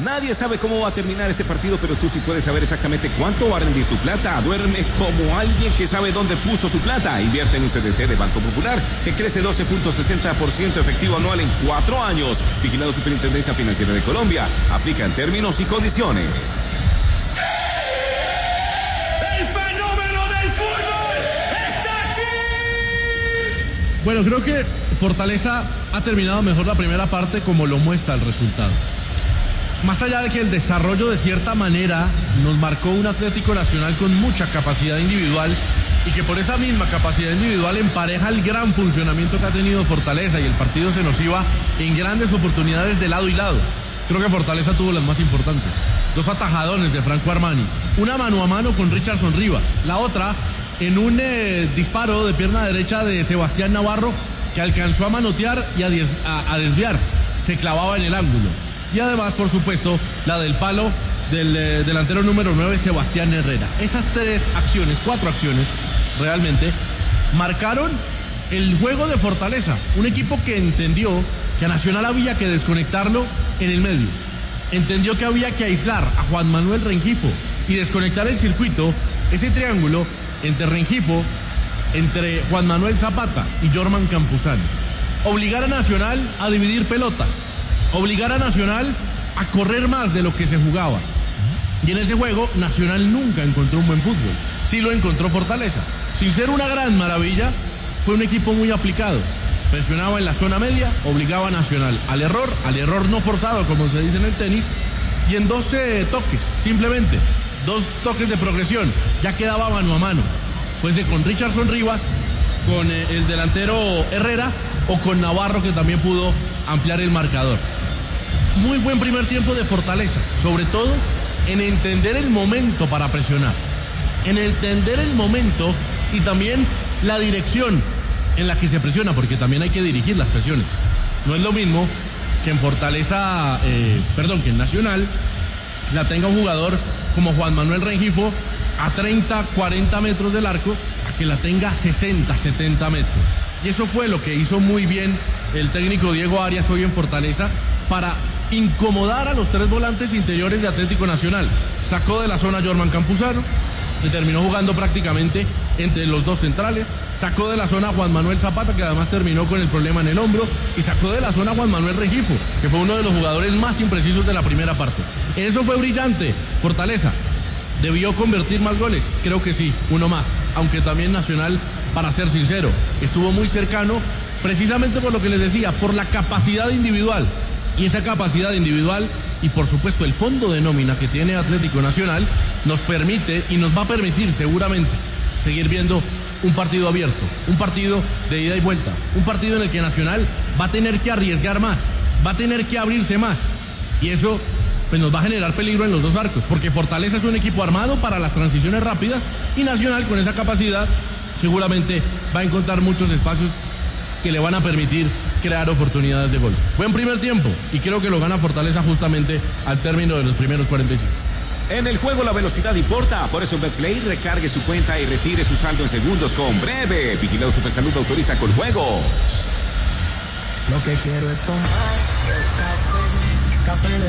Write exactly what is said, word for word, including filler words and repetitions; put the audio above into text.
Nadie sabe cómo va a terminar este partido, pero tú sí puedes saber exactamente cuánto va a rendir tu plata. Duerme como alguien que sabe dónde puso su plata. Invierte en un C D T de Banco Popular que crece doce punto sesenta por ciento efectivo anual en cuatro años. Vigilado Superintendencia Financiera de Colombia. Aplica en términos y condiciones. Bueno, creo que Fortaleza ha terminado mejor la primera parte, como lo muestra el resultado. Más allá de que el desarrollo de cierta manera nos marcó un Atlético Nacional con mucha capacidad individual y que por esa misma capacidad individual empareja el gran funcionamiento que ha tenido Fortaleza y el partido se nos iba en grandes oportunidades de lado y lado. Creo que Fortaleza tuvo las más importantes. Dos atajadones de Franco Armani, una mano a mano con Richardson Rivas, la otra en un eh, disparo de pierna derecha de Sebastián Navarro que alcanzó a manotear y a, des, a, a desviar, se clavaba en el ángulo. Y además, por supuesto, la del palo del eh, delantero número nueve, Sebastián Herrera. Esas tres acciones, cuatro acciones, realmente, marcaron el juego de Fortaleza. Un equipo que entendió que a Nacional había que desconectarlo en el medio. Entendió que había que aislar a Juan Manuel Rengifo y desconectar el circuito, ese triángulo entre Rengifo, entre Juan Manuel Zapata y Jorman Campuzano. Obligar a Nacional a dividir pelotas, obligar a Nacional a correr más de lo que se jugaba. Y en ese juego Nacional nunca encontró un buen fútbol. Sí lo encontró Fortaleza. Sin ser una gran maravilla, fue un equipo muy aplicado. Presionaba en la zona media, obligaba a Nacional al error, al error no forzado, como se dice en el tenis, y en doce toques, simplemente. Dos toques de progresión, ya quedaba mano a mano. Pues de con Richardson Rivas, con eh, el delantero Herrera o con Navarro, que también pudo ampliar el marcador. Muy buen primer tiempo de Fortaleza, sobre todo en entender el momento para presionar, en entender el momento y también la dirección en la que se presiona, porque también hay que dirigir las presiones. No es lo mismo que en Fortaleza, eh, perdón, que en Nacional la tenga un jugador como Juan Manuel Rengifo a treinta, cuarenta metros del arco, a que la tenga sesenta, setenta metros. Y eso fue lo que hizo muy bien el técnico Diego Arias hoy en Fortaleza para incomodar a los tres volantes interiores de Atlético Nacional. Sacó de la zona a Jorman Campuzano, que terminó jugando prácticamente entre los dos centrales. Sacó de la zona a Juan Manuel Zapata, que además terminó con el problema en el hombro, y sacó de la zona a Juan Manuel Rengifo, que fue uno de los jugadores más imprecisos de la primera parte. Eso fue brillante. Fortaleza debió convertir más goles, creo que sí, uno más, aunque también Nacional, para ser sincero, estuvo muy cercano, precisamente por lo que les decía, por la capacidad individual, y esa capacidad individual y por supuesto el fondo de nómina que tiene Atlético Nacional nos permite y nos va a permitir seguramente seguir viendo un partido abierto, un partido de ida y vuelta, un partido en el que Nacional va a tener que arriesgar más, va a tener que abrirse más, y eso pues nos va a generar peligro en los dos arcos, porque Fortaleza es un equipo armado para las transiciones rápidas y Nacional con esa capacidad seguramente va a encontrar muchos espacios que le van a permitir crear oportunidades de gol. Buen primer tiempo y creo que lo gana Fortaleza justamente al término de los primeros cuarenta y cinco. En el juego la velocidad importa, por eso en Betplay recargue su cuenta y retire su saldo en segundos con Breve. Vigilado Supersalud autoriza con juegos. Lo que quiero es tomar café, café.